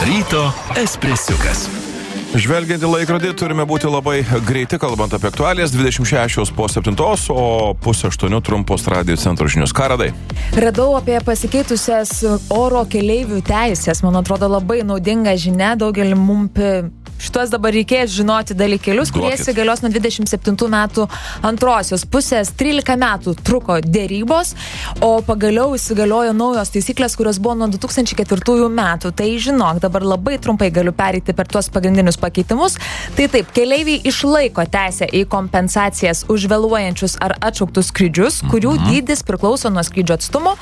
Ryto espresiukas. Žvelgiant į laikrodį, turime būti labai greiti, kalbant apie aktualijas. 26:07, o 7:30 trumpos radijo centro žinios. Ką radai? Radau apie pasikeitusias oro keleivių teisės. Man atrodo, labai naudinga žinia. Daugelį mums šitos dabar reikės žinoti dalykėlius, kurie įsigalios nuo 27 metų antrosios pusės. 13 metų truko dėrybos, o pagaliau įsigaliojo naujos taisyklės, kurios buvo nuo 2004 metų. Tai žinok, dabar labai trumpai galiu pereiti per tuos pagrindinius pakeitimus. Tai taip, keleiviai išlaiko teisę į kompensacijas už vėluojančius ar atšauktus skrydžius, kurių dydis priklauso nuo skrydžio atstumo,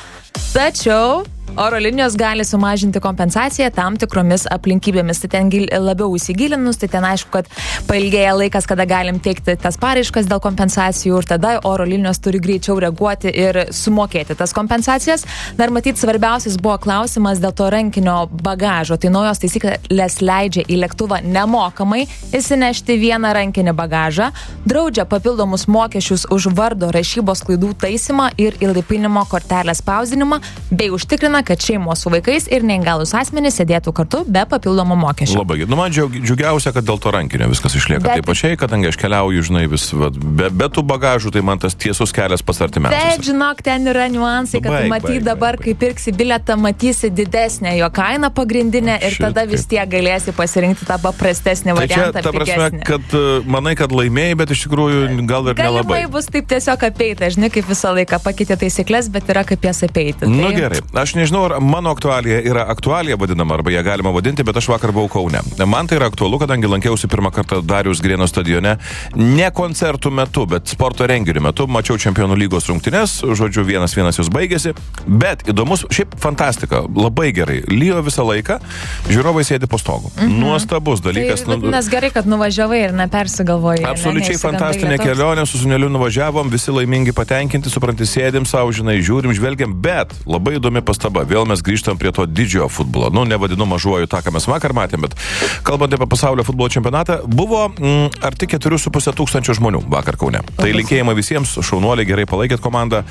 tačiau oro linijos gali sumažinti kompensaciją tam tikromis aplinkybėmis. Tai ten labiau įsigilinus, tai ten aišku, kad pailgėja laikas, kada galim teikti tas paraiškas dėl kompensacijų ir tada oro linijos turi greičiau reaguoti ir sumokėti tas kompensacijas. Dar matyt, svarbiausias buvo klausimas dėl to rankinio bagažo. Tai naujos taisyklės leidžia į lėktuvą nemokamai įsinešti vieną rankinį bagažą, draudžia papildomus mokesčius už vardo rašybos klaidų taisymą ir įlaipinimo kortelės spausdinimą, bei užtikrina, kad šeimos su vaikais ir neįgalūs asmenys sėdėtų kartu be papildomų mokesčių. Labai. Man džiugiausia, kad dėl to rankinio viskas išlieka taip pačiai, kadangi aš keliauju, žinai, vis be tų bagažų, tai man tas tiesus kelias pats artimiausias. Bet, žinok, ten yra niuansai, kad matyt dabar, kai pirksi bilietą, matysi didesnę jo kainą pagrindinę ir tada vis tiek galėsi pasirinkti tą paprastesnį variantą. Tai čia, ta prasme, kad manai, kad laimėjai, bet iš tikrųjų gal ir nelabai. Galimai bus taip tiesiog apeita, žinai, kaip visą laiką pakeitė taisyklės, bet yra kaip jas apeiti. Nu gerai, aš nežinau, ar mano aktualija yra aktualija vadinama, arba ją galima vadinti, bet aš vakar buvau Kaune. Man tai yra aktualu, kadangi lankiausi pirmą kartą Dariaus Girėno stadione, ne koncertų metu, bet sporto renginių metu, mačiau Čempionų lygos rungtynes, žodžiu, 1-1 jos baigėsi, bet įdomus, šiaip fantastika, labai gerai, lyjo visą laiką, žiūrovai sėdi po stogu. Nuostabus dalykas. Tai nes gerai, kad nuvažiavai ir nepersigalvojai. Absoliučiai fantastinė kelionė, su sūneliu nuvažiavom, visi laimingi, patenkinti, supranti, sėdim savo, žinai, žiūrim, žvelgiam, bet labai įdomi pastaba. Vėl mes grįžtam prie to didžiojo futbolo. Nu, nevadinu mažuoju tą, ką mes vakar matėm, bet kalbant apie pasaulio futbolo čempionatą, buvo arti 4,5 tūkstančio žmonių vakar Kaune. Tai linkėjimai visiems, šaunuoliai, gerai palaikėt komandą.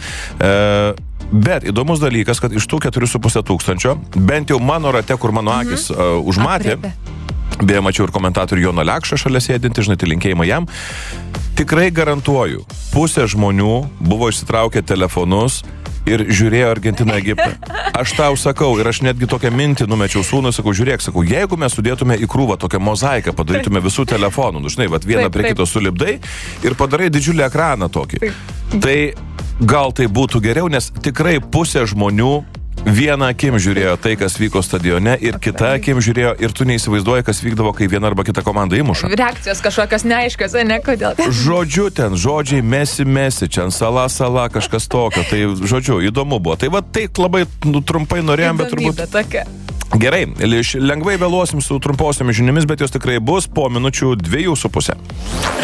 Bet įdomus dalykas, kad iš tų 4,5 tūkstančio, bent jau mano rate, kur mano akis užmatė, beje, mačiau ir komentatorių Joną Lekšą šalia sėdinti, žinai, tai linkėjimai jam. Tikrai garantuoju, pusė žmonių buvo išsitraukę telefonus ir žiūrėjo Argentiną, Egiptą. Aš tau sakau, ir aš netgi tokią mintį numečiau sūnui, sakau, žiūrėk, sakau, jeigu mes sudėtume į krūvą tokią mozaiką, padarytume visų telefonų, nu, žinai, vat vieną prie kito sulipdai ir padarai didžiulį ekraną tokį. Tai gal tai būtų geriau, nes tikrai pusė žmonių viena akim žiūrėjo tai, kas vyko stadione, ir kita akim žiūrėjo, ir tu neįsivaizduoji, kas vykdavo, kai viena arba kita komanda įmuša. Reakcijos kažkokios neaiškios, ne, kodėl. Žodžiu, ten žodžiai mesi, čia sala, kažkas tokio. Tai, žodžiu, įdomu buvo. Tai va, tai labai trumpai norėjom, bet turbūt... Tokia. Gerai, lengvai vėluosim su trumposiamis žiniomis, bet jos tikrai bus po minučių 2,5.